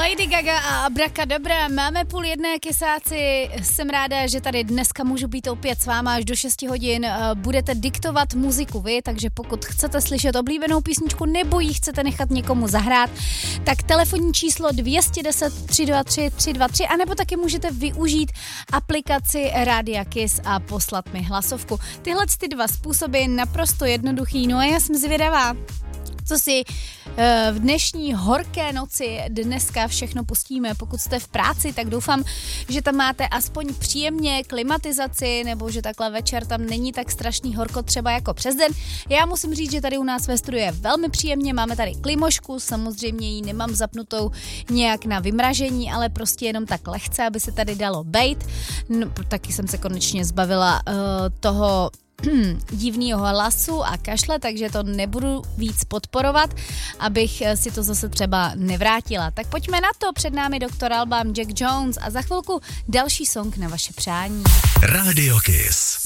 Lady Gaga a Abracadabra, máme 12:30, kesáci, jsem ráda, že tady dneska můžu být opět s váma až do 6 hodin, budete diktovat muziku vy, takže pokud chcete slyšet oblíbenou písničku nebo ji chcete nechat někomu zahrát, tak telefonní číslo 210 323 323, anebo taky můžete využít aplikaci Rádia Kiss a poslat mi hlasovku. Tyhle ty dva způsoby naprosto jednoduchý, no a já jsem zvědavá, co si v dnešní horké noci dneska všechno pustíme. Pokud jste v práci, tak doufám, že tam máte aspoň příjemně klimatizaci, nebo že takhle večer tam není tak strašný horko třeba jako přes den. Já musím říct, že tady u nás ve studiu je velmi příjemně, máme tady klimošku, samozřejmě ji nemám zapnutou nějak na vymražení, ale prostě jenom tak lehce, aby se tady dalo bejt. No, taky jsem se konečně zbavila toho divného hlasu a kašle, takže to nebudu víc podporovat, abych si to zase třeba nevrátila. Tak pojďme na to, před námi Dr. Alban, Jack Jones a za chvilku další song na vaše přání. Radio Kiss.